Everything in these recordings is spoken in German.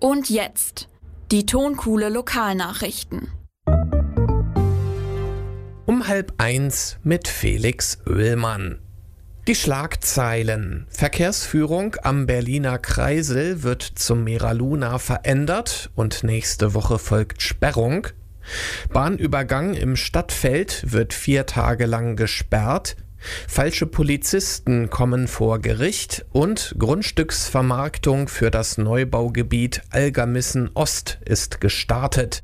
Und jetzt die Tonkuhle Lokalnachrichten. Um 12:30 mit Felix Oehlmann. Die Schlagzeilen. Verkehrsführung am Berliner Kreisel wird zum Mera-Luna verändert und nächste Woche folgt Sperrung. Bahnübergang im Stadtfeld wird 4 Tage lang gesperrt. Falsche Polizisten kommen vor Gericht und Grundstücksvermarktung für das Neubaugebiet Algermissen Ost ist gestartet.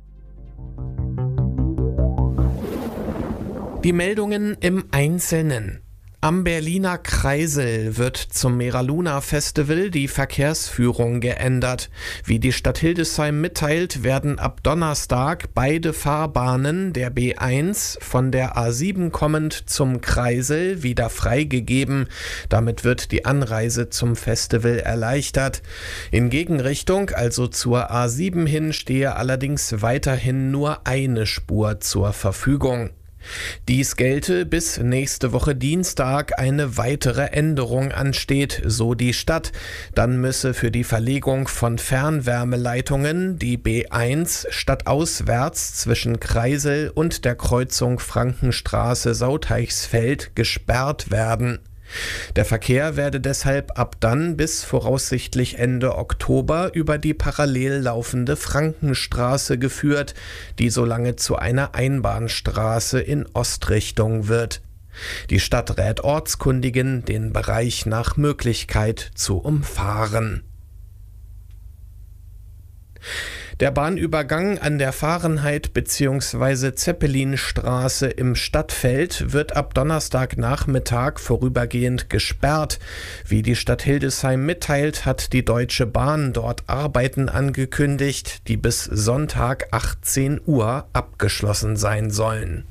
Die Meldungen im Einzelnen. Am Berliner Kreisel wird zum Mera-Luna-Festival die Verkehrsführung geändert. Wie die Stadt Hildesheim mitteilt, werden ab Donnerstag beide Fahrbahnen der B1 von der A7 kommend zum Kreisel wieder freigegeben. Damit wird die Anreise zum Festival erleichtert. In Gegenrichtung, also zur A7 hin, stehe allerdings weiterhin nur eine Spur zur Verfügung. Dies gelte, bis nächste Woche Dienstag eine weitere Änderung ansteht, so die Stadt. Dann müsse für die Verlegung von Fernwärmeleitungen die B1 stadtauswärts zwischen Kreisel und der Kreuzung Frankenstraße-Sauteichsfeld gesperrt werden. Der Verkehr werde deshalb ab dann bis voraussichtlich Ende Oktober über die parallel laufende Frankenstraße geführt, die solange zu einer Einbahnstraße in Ostrichtung wird. Die Stadt rät Ortskundigen, den Bereich nach Möglichkeit zu umfahren. Der Bahnübergang an der Fahrenheit bzw. Zeppelinstraße im Stadtfeld wird ab Donnerstagnachmittag vorübergehend gesperrt. Wie die Stadt Hildesheim mitteilt, hat die Deutsche Bahn dort Arbeiten angekündigt, die bis Sonntag 18 Uhr abgeschlossen sein sollen.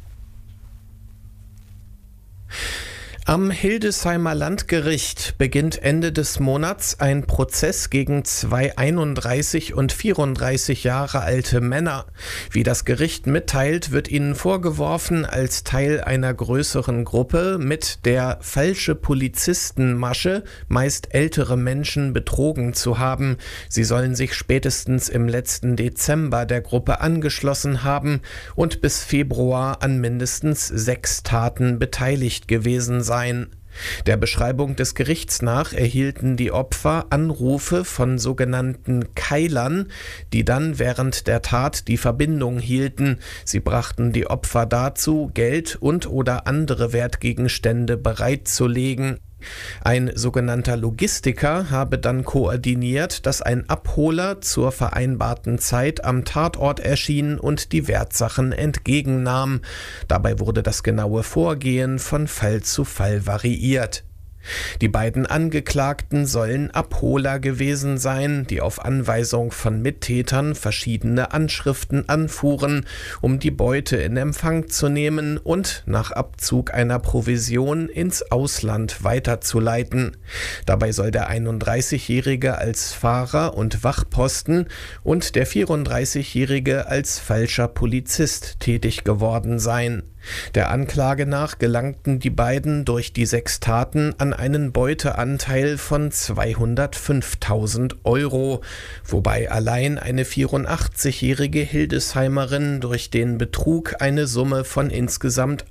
Am Hildesheimer Landgericht beginnt Ende des Monats ein Prozess gegen 2 31 und 34 Jahre alte Männer. Wie das Gericht mitteilt, wird ihnen vorgeworfen, als Teil einer größeren Gruppe mit der falsche Polizistenmasche meist ältere Menschen betrogen zu haben. Sie sollen sich spätestens im letzten Dezember der Gruppe angeschlossen haben und bis Februar an mindestens 6 Taten beteiligt gewesen sein. Der Beschreibung des Gerichts nach erhielten die Opfer Anrufe von sogenannten Keilern, die dann während der Tat die Verbindung hielten. Sie brachten die Opfer dazu, Geld und/oder andere Wertgegenstände bereitzulegen. Ein sogenannter Logistiker habe dann koordiniert, dass ein Abholer zur vereinbarten Zeit am Tatort erschien und die Wertsachen entgegennahm. Dabei wurde das genaue Vorgehen von Fall zu Fall variiert. Die beiden Angeklagten sollen Abholer gewesen sein, die auf Anweisung von Mittätern verschiedene Anschriften anfuhren, um die Beute in Empfang zu nehmen und nach Abzug einer Provision ins Ausland weiterzuleiten. Dabei soll der 31-Jährige als Fahrer und Wachposten und der 34-Jährige als falscher Polizist tätig geworden sein. Der Anklage nach gelangten die beiden durch die 6 Taten an einen Beuteanteil von 205.000 €, wobei allein eine 84-jährige Hildesheimerin durch den Betrug eine Summe von insgesamt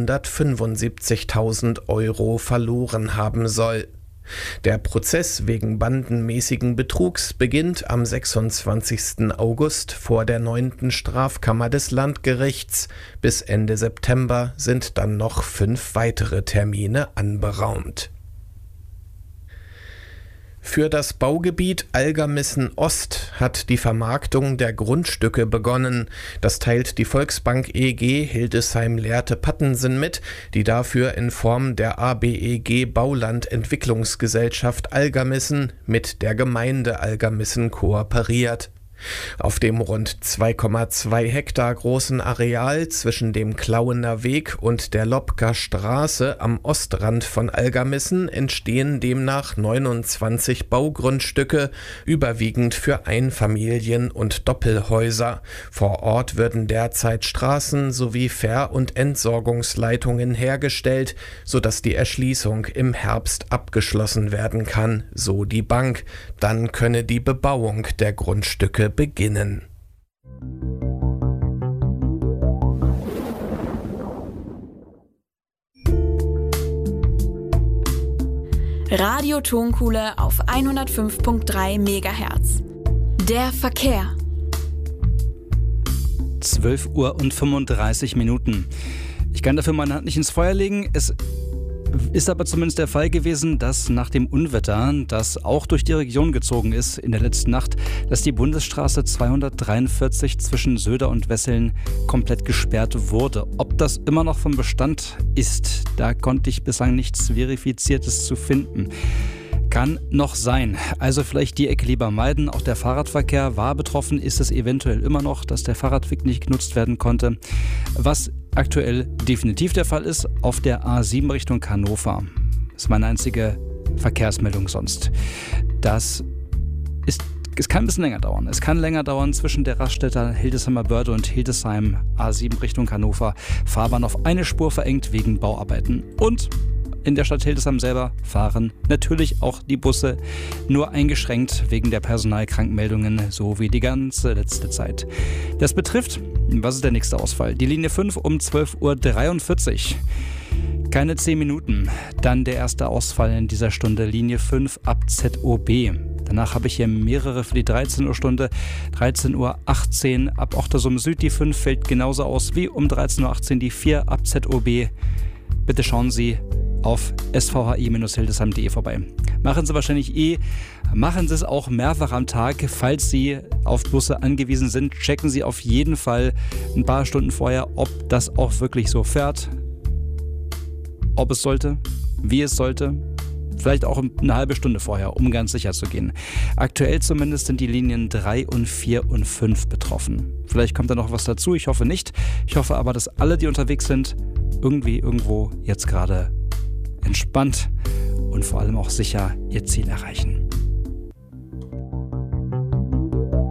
175.000 € verloren haben soll. Der Prozess wegen bandenmäßigen Betrugs beginnt am 26. August vor der 9. Strafkammer des Landgerichts. Bis Ende September sind dann noch 5 weitere Termine anberaumt. Für das Baugebiet Algermissen Ost hat die Vermarktung der Grundstücke begonnen. Das teilt die Volksbank EG Hildesheim-Lehrte-Pattensen mit, die dafür in Form der ABEG Baulandentwicklungsgesellschaft Algermissen mit der Gemeinde Algermissen kooperiert. Auf dem rund 2,2 Hektar großen Areal zwischen dem Klauener Weg und der Lobker Straße am Ostrand von Algermissen entstehen demnach 29 Baugrundstücke, überwiegend für Einfamilien- und Doppelhäuser. Vor Ort würden derzeit Straßen sowie Ver- und Entsorgungsleitungen hergestellt, sodass die Erschließung im Herbst abgeschlossen werden kann, so die Bank. Dann könne die Bebauung der Grundstücke beginnen. Radio Tonkuhle auf 105.3 MHz. Der Verkehr. 12:35 Uhr. Ich kann dafür meine Hand nicht ins Feuer legen. Es ist aber zumindest der Fall gewesen, dass nach dem Unwetter, das auch durch die Region gezogen ist in der letzten Nacht, dass die Bundesstraße 243 zwischen Söder und Wesseln komplett gesperrt wurde. Ob das immer noch von Bestand ist, da konnte ich bislang nichts Verifiziertes zu finden. Kann noch sein. Also vielleicht die Ecke lieber meiden. Auch der Fahrradverkehr war betroffen. Ist es eventuell immer noch, dass der Fahrradweg nicht genutzt werden konnte. Was aktuell definitiv der Fall ist, auf der A7 Richtung Hannover. Das ist meine einzige Verkehrsmeldung sonst. Es kann ein bisschen länger dauern. Es kann länger dauern zwischen der Raststätte Hildesheimer Börde und Hildesheim, A7 Richtung Hannover. Fahrbahn auf eine Spur verengt wegen Bauarbeiten. Und in der Stadt Hildesheim selber fahren natürlich auch die Busse nur eingeschränkt wegen der Personalkrankmeldungen, so wie die ganze letzte Zeit. Das betrifft, was ist der nächste Ausfall? Die Linie 5 um 12:43 Uhr. Keine 10 Minuten. Dann der erste Ausfall in dieser Stunde, Linie 5 ab ZOB. Danach habe ich hier mehrere für die 13 Uhr Stunde. 13:18 Uhr ab Ochtersum Süd. Die 5 fällt genauso aus wie um 13:18 Uhr die 4 ab ZOB. Bitte schauen Sie auf svhi-hildesheim.de vorbei. Machen Sie wahrscheinlich machen Sie es auch mehrfach am Tag. Falls Sie auf Busse angewiesen sind, checken Sie auf jeden Fall ein paar Stunden vorher, ob das auch wirklich so fährt. Ob es sollte, wie es sollte. Vielleicht auch eine halbe Stunde vorher, um ganz sicher zu gehen. Aktuell zumindest sind die Linien 3 und 4 und 5 betroffen. Vielleicht kommt da noch was dazu, ich hoffe nicht. Ich hoffe aber, dass alle, die unterwegs sind, irgendwo jetzt gerade entspannt und vor allem auch sicher ihr Ziel erreichen.